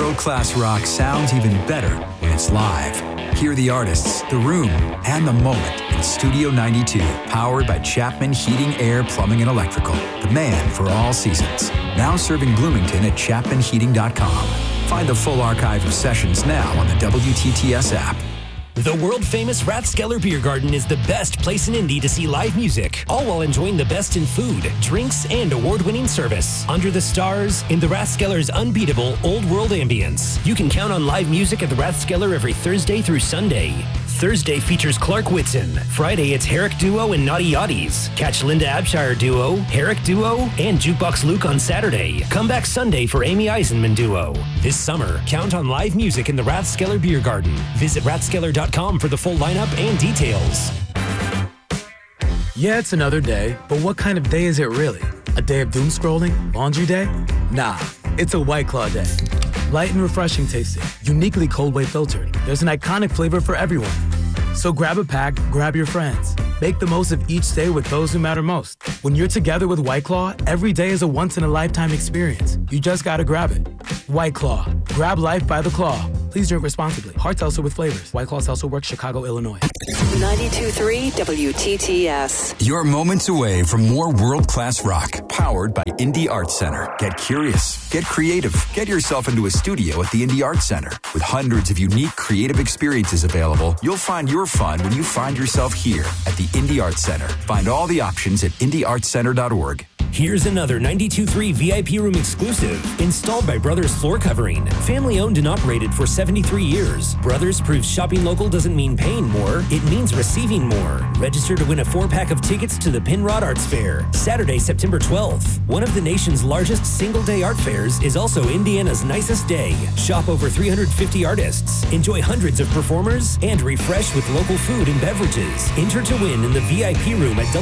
World-class rock sounds even better when it's live. Hear the artists, the room, and the moment in Studio 92, powered by Chapman Heating, Air, Plumbing, and Electrical. The man for all seasons. Now serving Bloomington at chapmanheating.com. Find the full archive of sessions now on the WTTS app. The world-famous Rathskeller Beer Garden is the best place in Indy to see live music, all while enjoying the best in food, drinks, and award-winning service. Under the stars, in the Rathskeller's unbeatable Old World ambience, you can count on live music at the Rathskeller every Thursday through Sunday. Thursday features Clark Whitson. Friday, it's Herrick Duo and Naughty Yachties. Catch Linda Abshire Duo, Herrick Duo, and Jukebox Luke on Saturday. Come back Sunday for Amy Eisenman Duo. This summer, count on live music in the Rathskeller Beer Garden. Visit rathskeller.com for the full lineup and details. Yeah, it's another day, but what kind of day is it really? A day of doom scrolling? Laundry day? Nah, it's a White Claw day. Light and refreshing tasting, uniquely cold wave filtered. There's an iconic flavor for everyone. So grab a pack, grab your friends. Make the most of each day with those who matter most. When you're together with White Claw, every day is a once-in-a-lifetime experience. You just gotta grab it. White Claw. Grab life by the claw. Please drink responsibly. Hard seltzer with flavors. White Claw Seltzer Works, Chicago, Illinois. 92.3 WTTS. You're moments away from more world-class rock, powered by Indie Arts Center. Get curious, get creative, get yourself into a studio at the Indie Arts Center. With hundreds of unique creative experiences available, you'll find your fun when you find yourself here at the Indie Arts Center. Find all the options at indieartscenter.org. Here's another 92.3 VIP room exclusive, installed by Brothers Floor Covering. Family owned and operated for 73 years. Brothers proves shopping local doesn't mean paying more, it means receiving more. Register to win a 4-pack of tickets to the Pinrod Arts Fair, Saturday, September 12th. One of the nation's largest single-day art fairs is also Indiana's nicest day. Shop over 350 artists, enjoy hundreds of performers, and refresh with local food and beverages. Enter to win in the VIP room at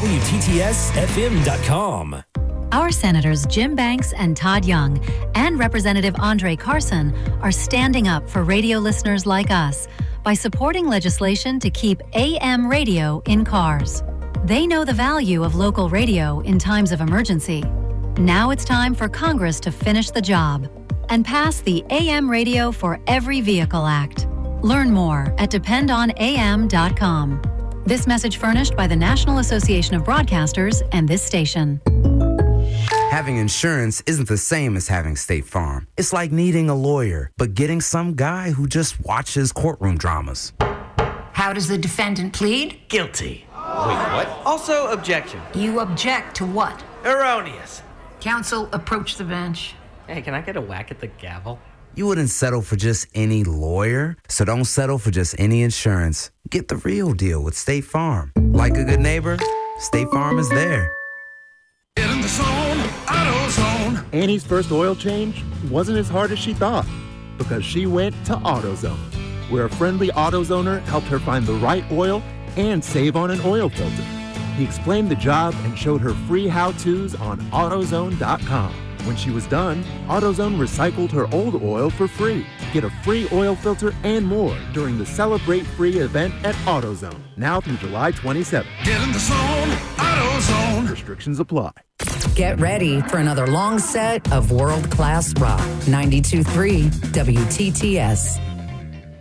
WTTSFM.com. Our Senators Jim Banks and Todd Young and Representative Andre Carson are standing up for radio listeners like us by supporting legislation to keep AM radio in cars. They know the value of local radio in times of emergency. Now it's time for Congress to finish the job and pass the AM Radio for Every Vehicle Act. Learn more at dependonam.com. This message furnished by the National Association of Broadcasters and this station. Having insurance isn't the same as having State Farm. It's like needing a lawyer, but getting some guy who just watches courtroom dramas. How does the defendant plead? Guilty. Wait, what? Also, objection. You object to what? Erroneous. Counsel, approach the bench. Hey, can I get a whack at the gavel? You wouldn't settle for just any lawyer, so don't settle for just any insurance. Get the real deal with State Farm. Like a good neighbor, State Farm is there. Get in the zone, AutoZone. Annie's first oil change wasn't as hard as she thought because she went to AutoZone, where a friendly AutoZoner helped her find the right oil and save on an oil filter. He explained the job and showed her free how-tos on AutoZone.com. When she was done, AutoZone recycled her old oil for free. Get a free oil filter and more during the Celebrate Free event at AutoZone, now through July 27th. Get in the zone, AutoZone. Restrictions apply. Get ready for another long set of world-class rock. 92.3 WTTS.